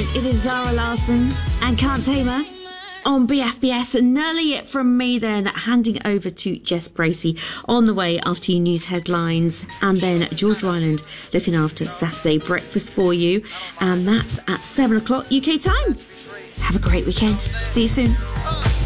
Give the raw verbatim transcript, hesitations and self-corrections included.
It is Zara Larsson and Can't Tame Her on B F B S. And nearly it from me then, handing over to Jess Bracey on the way after your news headlines, and then George Ryland looking after Saturday breakfast for you, and that's at seven o'clock U K time. Have a great weekend. See you soon.